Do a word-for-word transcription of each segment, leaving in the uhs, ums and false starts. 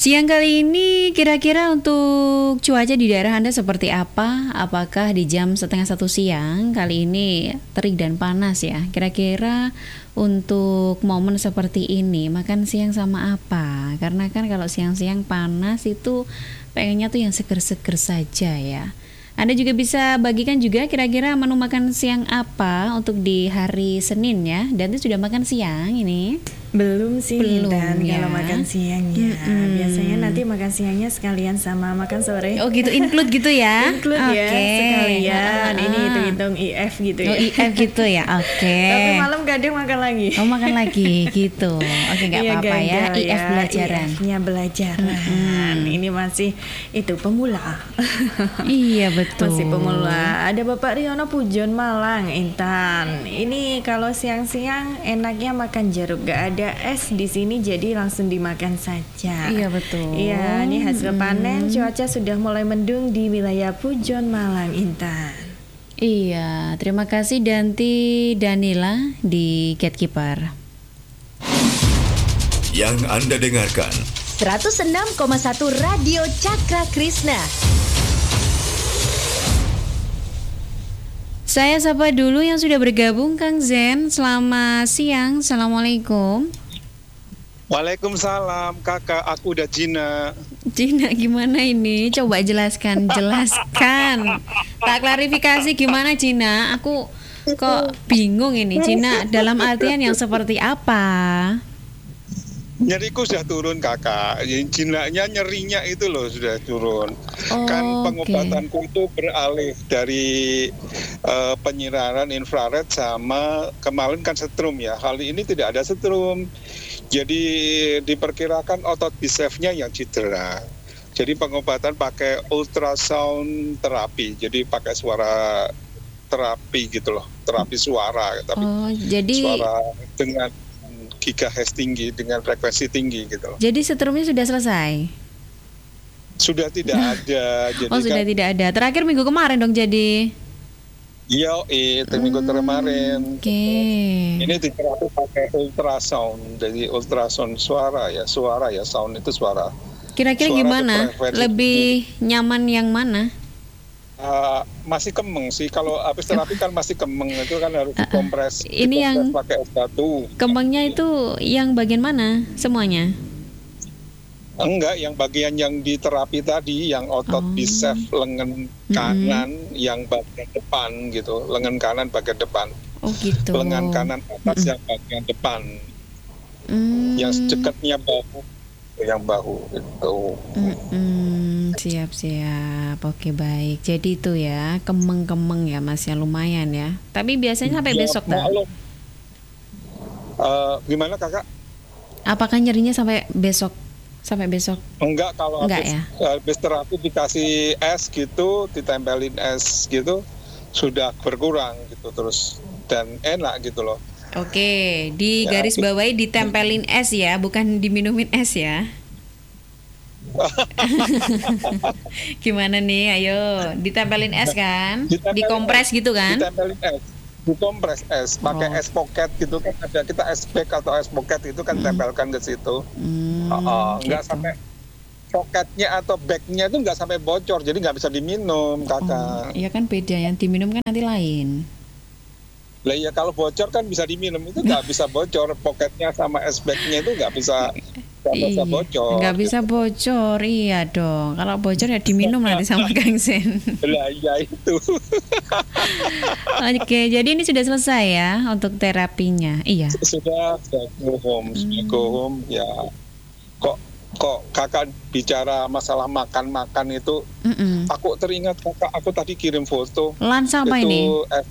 Siang kali ini kira-kira untuk cuaca di daerah Anda seperti apa? Apakah di jam setengah satu siang kali ini terik dan panas ya? Kira-kira untuk momen seperti ini makan siang sama apa? Karena kan kalau siang-siang panas itu pengennya tuh yang seger-seger saja ya. Anda juga bisa bagikan juga kira-kira menu makan siang apa untuk di hari Senin ya. Dan itu sudah makan siang ini? Belum sih, Belum, dan ya. kalau makan siangnya Mm-mm. biasanya nanti makan siangnya sekalian sama makan sore. Oh gitu, include gitu ya? Include Oke. ya sekalian. Ah. Ini hitung-hitung I F gitu Oh ya. I F gitu ya, oke. Tapi malam kadang makan lagi. Oh makan lagi gitu. Oke nggak Iya, apa-apa ya. gagal I F belajaran. I F-nya belajaran. Ini masih itu pemula. Iya betul. Masih pemula. Ada Bapak Riono Pujon Malang, Intan. Ini kalau siang-siang enaknya makan jeruk, gak ada es di sini jadi langsung dimakan saja. Iya betul. Iya, ini hasil Hmm. panen, cuaca sudah mulai mendung di wilayah Pujon Malang, Intan. Iya, terima kasih Danti Danila di Gatekeeper. Yang Anda dengarkan seratus enam koma satu Radio Cakra Krishna. Saya sapa dulu yang sudah bergabung, Kang Zen. Selamat siang, Assalamualaikum. Waalaikumsalam, kakak. Aku udah Gina. Gina gimana ini? Coba jelaskan, jelaskan. Tak klarifikasi gimana Gina? Aku kok bingung ini. Gina dalam artian yang seperti apa? Nyeriku sudah turun, kakak. Ginanya nyerinya itu loh sudah turun. Oh, kan oke. pengobatanku itu beralih dari uh, penyiraman infrared sama kemarin kan setrum ya. Kali ini tidak ada setrum. Jadi diperkirakan otot bisepsnya yang cedera. Jadi pengobatan pakai ultrasound terapi. Jadi pakai suara terapi gitu loh, terapi suara. Tapi Oh, jadi suara dengan gigahertz tinggi, dengan frekuensi tinggi gitu loh. jadi setrumnya sudah selesai. Sudah tidak ada. Jadi Oh, sudah kan, tidak ada. Terakhir minggu kemarin dong jadi. iya, itu minggu kemarin. Oke. Ini diterapi pakai ultrasound, jadi ultrasound suara ya, suara ya, sound itu suara. Kira-kira Suara gimana? frekuensi Lebih nyaman yang mana? Uh, masih kemeng sih, kalau habis terapi kan masih kemeng, itu kan harus dikompres. Ini dikompres yang- pakai es batu. Kembangnya itu yang bagian mana? Semuanya? Enggak, yang bagian yang diterapi tadi, yang otot Oh. biceps lengan kanan, yang bagian depan gitu, lengan kanan bagian depan, Oh gitu. lengan kanan atas Mm-mm. yang bagian depan, Hmm. yang dekatnya bahu, yang bahu itu. Mm-mm. Siap-siap. Oke baik. Jadi itu ya kemeng-kemeng ya Mas ya, lumayan ya. Tapi biasanya sampai Ya, besok dah. maklum. Uh, gimana kakak? Apakah nyerinya sampai besok? Sampai besok? Enggak, kalau Enggak habis, ya? habis terapi dikasih es gitu, ditempelin es gitu, sudah berkurang gitu terus dan enak gitu loh. Oke, di Ya, garis itu- bawahi ditempelin es ya, bukan diminumin es ya. Gimana nih? Ayo, ditempelin es kan? Ditempelin Dikompres es, gitu kan? Ditempelin es, dikompres es, pakai Oh. es pocket gitu kan, ada kita es pack atau es pocket itu kan tempelkan ke situ. Hmm, Oh, enggak gitu. sampai pocketnya atau bagnya itu nggak sampai bocor, jadi nggak bisa diminum, Oh, kakak. iya kan beda, yang diminum kan nanti lain. Lah ya kalau bocor kan bisa diminum, itu nggak bisa bocor, pocketnya sama es bagnya itu nggak bisa, nggak bisa bocor. nggak bisa bocor, iya dong. Kalau bocor ya diminum nanti sama Kang Sen. Lah ya itu. Oke, jadi ini sudah selesai ya untuk terapinya. Iya. sudah sudah go home, sudah go home ya. Kok kok kakak bicara masalah makan-makan itu, Mm-mm. aku teringat kakak, aku tadi kirim foto. Lans apa itu ini? eh,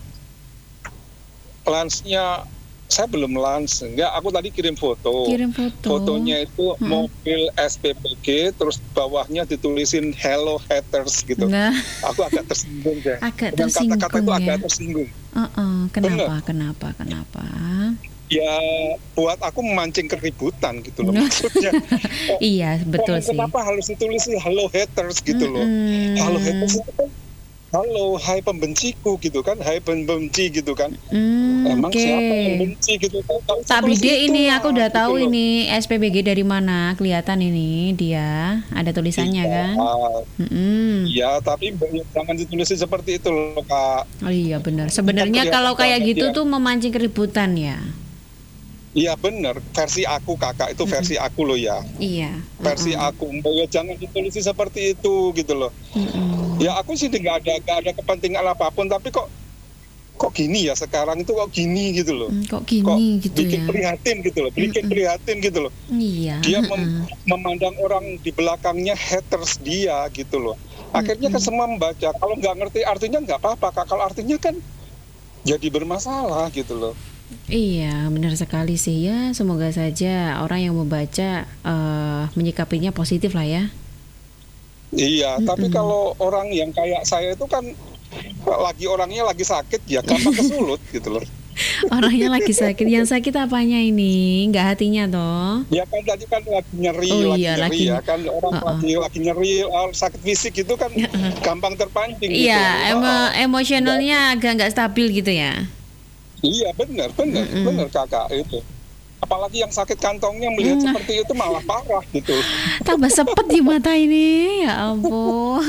lansnya saya belum lans, enggak, aku tadi kirim foto. Kirim foto. Fotonya itu Mm-mm. mobil S P P G, terus bawahnya ditulisin Hello Haters gitu. Nah, Aku agak tersinggung deh. agak Dengan kata-kata tersinggung itu ya. agak tersinggung. Uh-uh. Kenapa? Kenapa? Kenapa? Ya buat aku memancing keributan gitu loh maksudnya. Kok- Iya, betul kok sih. Kenapa harus ditulis Hello Haters gitu loh? Mm-mm. Hello Haters itu kan halo, hai pembenciku gitu kan, hai pembenci gitu kan. Hmm, Emang oke. siapa yang benci gitu kan? Kalau Tak tulis bide itu ini lah, aku udah gitu tahu loh. ini S P B G dari mana, kelihatan ini dia ada tulisannya Iya, kan. Mm-mm. iya, tapi jangan ditulisin seperti itu loh Kak. Oh iya benar. Sebenarnya kelihatan kalau kayak banget gitu ya. tuh memancing keributan ya. Iya benar, versi aku Kakak itu versi aku loh ya. Iya. Versi Mm-mm. aku, Mbak, ya jangan ditulisi seperti itu gitu loh. Mm-mm. Ya aku sih nggak ada nggak ada kepentingan apapun, tapi kok kok gini ya sekarang itu kok gini gitu loh. Mm, Kok Kok gini gitu bikin ya. prihatin gitu loh, bikin Mm-mm. prihatin gitu loh. Iya. Dia mm-mm. mem- memandang orang di belakangnya haters dia gitu loh. Akhirnya kan semua membaca. Kalau nggak ngerti artinya nggak apa-apa Kak. Kalau artinya kan jadi bermasalah gitu loh. Iya, benar sekali sih ya. Semoga saja orang yang membaca eh, menyikapinya positif lah ya. Iya, tapi Mm-mm. kalau orang yang kayak saya itu kan lagi orangnya lagi sakit ya gampang kesulut gitu loh. Orangnya lagi sakit. Yang sakit apanya ini? Nggak hatinya toh? Ya kan tadi kan lagi nyeri, Oh lagi iya, nyeri lagi- ya kan orang Uh-uh. lagi lagi nyeri, uh, sakit fisik itu kan gampang terpancing gitu. Iya, emo- Uh-uh. emosionalnya agak nggak stabil gitu ya. Iya benar, benar, Mm-mm. benar Kakak itu. Apalagi yang sakit kantongnya melihat Mm. seperti itu malah parah gitu. Tambah sepet di mata ini, ya ampun.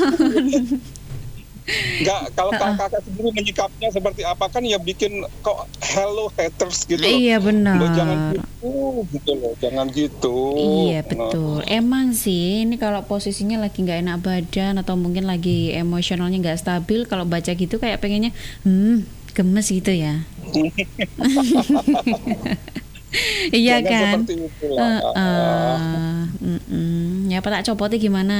Enggak, kalau Kakak sendiri menyikapinya seperti apa kan ya bikin kok hello haters gitu loh. Iya benar. Loh, jangan gitu, gitu loh, jangan gitu. Iya betul. Emang sih ini kalau posisinya lagi nggak enak badan atau mungkin lagi emosionalnya nggak stabil, kalau baca gitu kayak pengennya, hmm, gemes gitu ya. Iya Jangan kan. seperti itu lah. Heeh. Mm-mm. Ya apa tak copotnya gimana?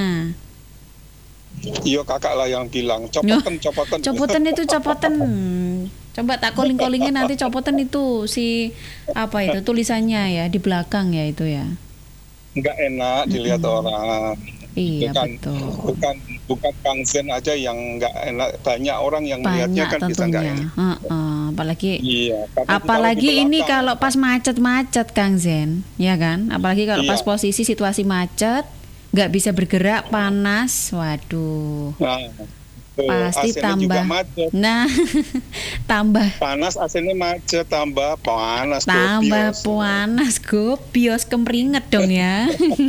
Iya kakak lah yang bilang copotan copotan. Copotan itu copotan. Coba tak calling-callingin nanti copotan itu si apa itu tulisannya ya di belakang ya itu ya. Nggak enak dilihat orang. Iya bukan, betul. Bukan bukan Kang Zen aja yang nggak enak, banyak orang yang melihatnya Banyak kan bisa nggak tentunya. enak. Heeh, apalagi Iya. karena apalagi ditaruh di ini belakang. kalau pas macet-macet Kang Zen, ya kan? Apalagi kalau pas Iya. posisi situasi macet, nggak bisa bergerak, panas, waduh. Nah, tuh, Pasti A C-nya tambah. juga macet. Nah, tambah Panas A C-nya macet, tambah panas. tambah gobios. panas, gobios kemeringet dong ya.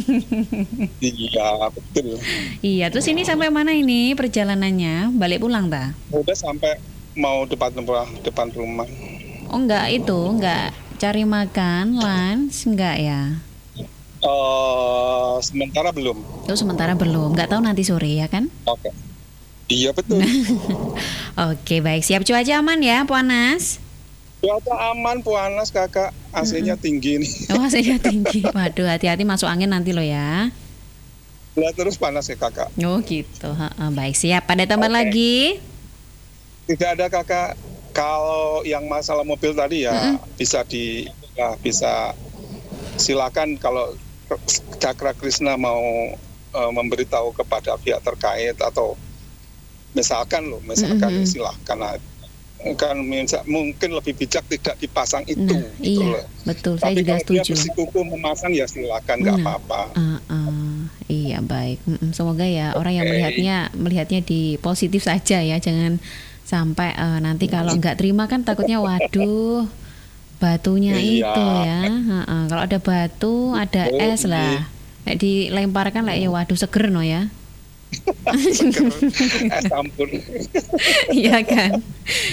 Iya betul. Iya, terus ini sampai mana ini perjalanannya? Balik pulang ta? Udah sampai mau depan rumah, depan rumah. Oh enggak itu, enggak cari makan, lunch, enggak ya? Eh, sementara belum. Itu sementara belum, enggak tahu nanti sore ya kan? Oke. Iya betul. Oke, baik. Siap cuaca aman ya, panas? Cuaca aman, panas kakak. A C-nya tinggi nih. Oh, saya tinggi. Waduh, hati-hati masuk angin nanti lo ya. Lah terus panas ya kakak. Oh, gitu. Heeh, baik, siap. Ada tambah Oke. lagi? Tidak ada kakak. Kalau yang masalah mobil tadi ya bisa di, ya, bisa silakan kalau Cakra Krishna mau eh, memberitahu kepada pihak terkait atau misalkan loh, misalkan Mm-mm. silakan aja. Kan misal- mungkin lebih bijak tidak dipasang itu. Nah, gitu iya, loh. betul. Saya Tapi juga kalau dia setuju. bersikukuh memasang ya silakan, nggak Nah. apa-apa. Heeh, iya, baik. Mm-mm, semoga ya orang yang Oke. melihatnya melihatnya di positif saja ya, jangan sampai eh, nanti kalau nggak terima kan takutnya waduh batunya Iya. itu ya. Heeh, kalau ada batu, ada Oh, es lah. Nek dilemparkan lah ya waduh seger no ya. Seger, es campur. Iya kan.